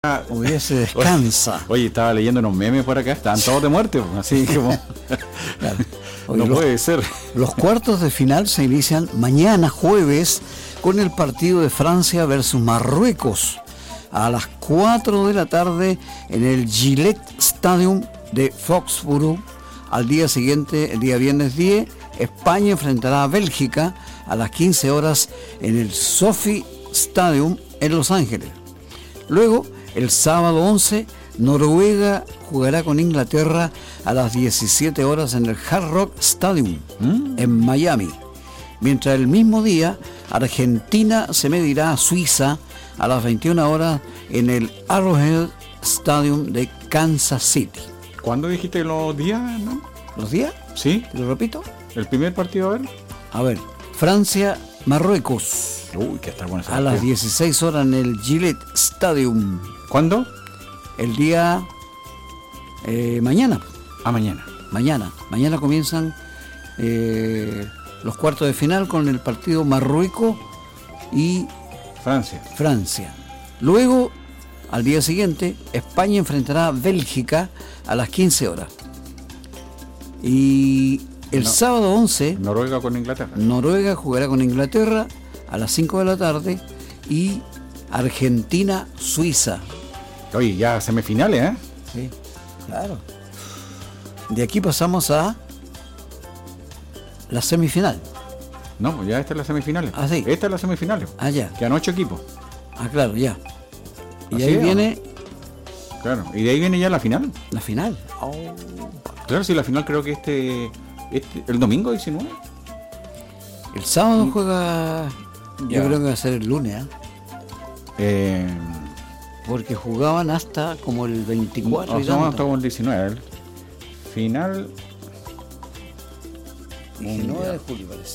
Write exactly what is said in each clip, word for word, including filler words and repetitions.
Hubiese descansa. Oye, estaba leyendo unos memes por acá, estaban todos de muerte, así como Claro. Oye, no los, puede ser. los cuartos de final se inician mañana jueves con el partido de Francia versus Marruecos a las cuatro de la tarde en el Gillette Stadium de Foxborough. Al día siguiente, el día viernes diez, España enfrentará a Bélgica a las quince horas en el SoFi Stadium en Los Ángeles. Luego, el sábado once, Noruega jugará con Inglaterra a las diecisiete horas en el Hard Rock Stadium ¿Mm? en Miami. Mientras el mismo día, Argentina se medirá a Suiza a las veintiuna horas en el Arrowhead Stadium de Kansas City. ¿Cuándo dijiste los días, no? ¿Los días? Sí. ¿Te lo repito? ¿El primer partido, a ver? A ver, Francia, Marruecos. Uy, que está bueno ese A las partido. dieciséis horas en el Gillette Stadium. ¿Cuándo? El día eh, mañana. A mañana. Mañana. Mañana comienzan eh, los cuartos de final con el partido Marruecos y Francia. Francia. Luego, al día siguiente, España enfrentará a Bélgica a las quince horas. Y el No. sábado once, Noruega con Inglaterra. Noruega jugará con Inglaterra a las cinco de la tarde y Argentina-Suiza. Oye, ya semifinales, ¿eh? Sí, claro. De aquí pasamos a la semifinal. No, pues ya esta es la semifinales. Ah, sí. Esta es la semifinales. Ah, ya. Quedan ocho equipos. Ah, claro, ya. Y Así ahí es, viene Claro. Y de ahí viene ya la final. la final. Claro, sí, la final creo que este, este el domingo diecinueve. El sábado juega, Ya. yo creo que va a ser el lunes, ¿eh? Eh, Porque jugaban hasta como el veinticuatro no, y no, tanto. hasta como el diecinueve. El final diecinueve de julio parece.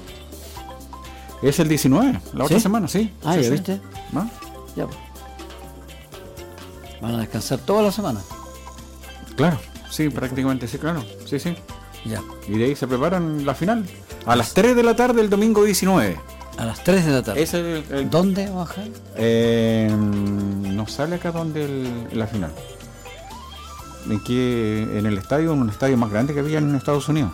es el diecinueve, la otra ¿Sí? semana, sí. Ah, sí, ¿ya sí. viste? ¿No? Ya. Pues. Van a descansar toda la semana. Claro, sí, prácticamente, sí, claro. Sí, sí. Ya. Y de ahí se preparan la final. A las tres de la tarde el domingo diecinueve. A las tres de la tarde. Ese es el, el- ¿Dónde baja? Eh, no sale acá donde el, la final. En que en el estadio, en un estadio más grande que había en Estados Unidos.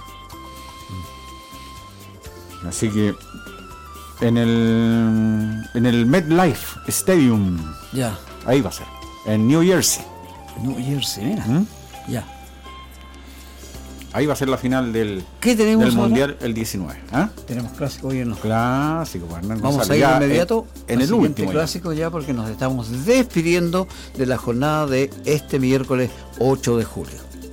Así que en el en el MetLife Stadium, Ya. ahí va a ser, en New Jersey. New Jersey, mira. ¿Mm? Ya. Ahí va a ser la final del, ¿Qué tenemos del ahora? Mundial el diecinueve. ¿Ah? Tenemos clásico hoy en los Clásico, pues, Hernán Vamos González. a ir Ya, de inmediato en, en al el siguiente último ya. clásico ya porque nos estamos despidiendo de la jornada de este miércoles ocho de julio.